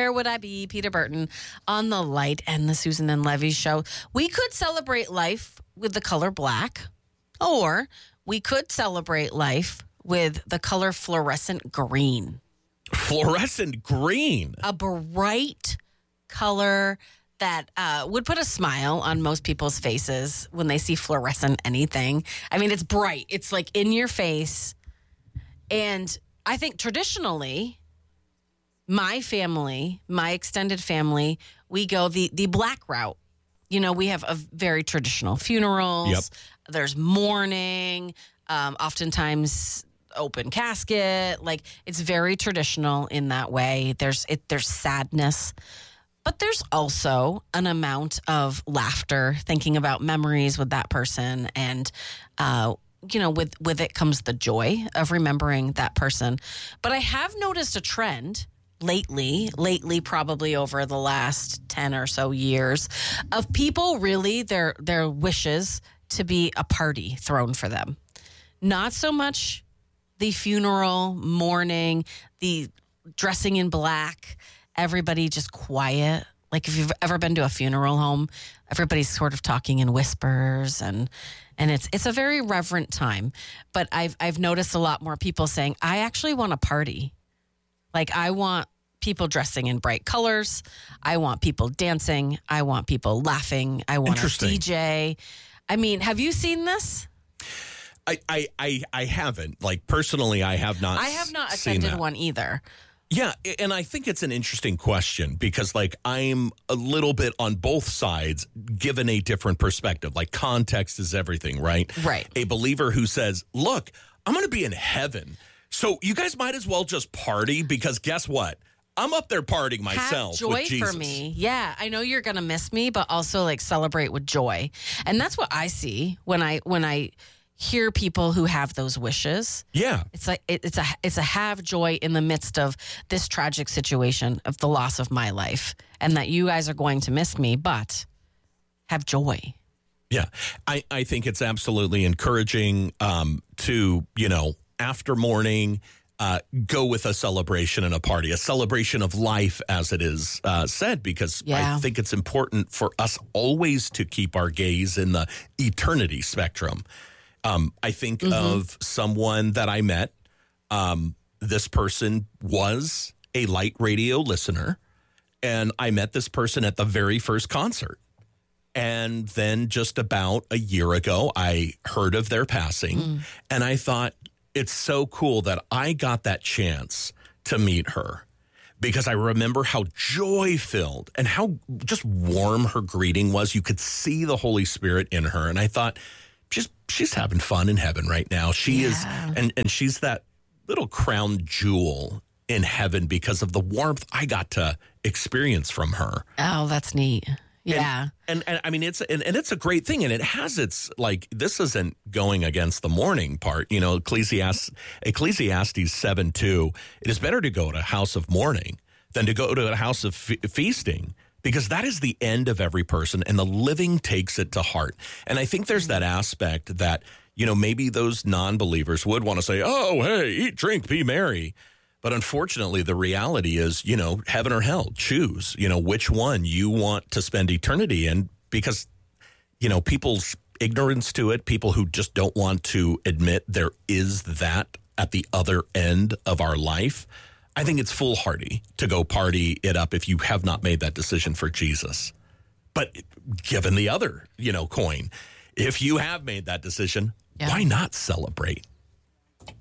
where would I be, Peter Burton, on the Light and the Susan and Levy show. We could celebrate life with the color black, or we could celebrate life with the color fluorescent green. Fluorescent green? A bright color that would put a smile on most people's faces when they see fluorescent anything. I mean, it's bright. It's like in your face. And I think traditionally, my family, my extended family, we go the black route. You know, we have a very traditional funerals. Yep. There's mourning, oftentimes open casket. Like, it's very traditional in that way. There's sadness. But there's also an amount of laughter, thinking about memories with that person. And, with it comes the joy of remembering that person. But I have noticed a trend lately, probably over the last 10 or so years, of people really, their wishes to be a party thrown for them. Not so much the funeral, mourning, the dressing in black, everybody just quiet. Like, if you've ever been to a funeral home, everybody's sort of talking in whispers, and it's a very reverent time. But I've noticed a lot more people saying, I actually want a party. Like, I want people dressing in bright colors. I want people dancing. I want people laughing. I want a DJ. I mean, have you seen this? I haven't. Like, personally, I have not. I have not attended one either. Yeah, and I think it's an interesting question because, like, I'm a little bit on both sides, given a different perspective. Like, context is everything, right? Right. A believer who says, look, I'm going to be in heaven, so you guys might as well just party, because guess what? I'm up there partying myself. Have joy with Jesus. for me. Yeah, I know you're going to miss me, but also, like, celebrate with joy. And that's what I see when I hear people who have those wishes. Yeah. It's like it's a have joy in the midst of this tragic situation of the loss of my life, and that you guys are going to miss me, but have joy. Yeah. I think it's absolutely encouraging to, after mourning, go with a celebration and a party, a celebration of life, as it is said, because I think it's important for us always to keep our gaze in the eternity spectrum. I think of someone that I met. This person was a Light Radio listener, and I met this person at the very first concert. And then just about a year ago, I heard of their passing, and I thought, it's so cool that I got that chance to meet her, because I remember how joy-filled and how just warm her greeting was. You could see the Holy Spirit in her, and I thought, she's having fun in heaven right now. She is, and she's that little crown jewel in heaven because of the warmth I got to experience from her. Oh, that's neat. Yeah. And I mean, it's a great thing. And it has its, like, this isn't going against the mourning part. Ecclesiastes 7:2, it is better to go to a house of mourning than to go to a house of feasting, because that is the end of every person, and the living takes it to heart. And I think there's that aspect that, maybe those non-believers would want to say, oh, hey, eat, drink, be merry. But unfortunately, the reality is, heaven or hell, choose, which one you want to spend eternity in, because, people's ignorance to it, people who just don't want to admit there is that at the other end of our life. I think it's foolhardy to go party it up if you have not made that decision for Jesus. But given the other, coin, if you have made that decision, why not celebrate?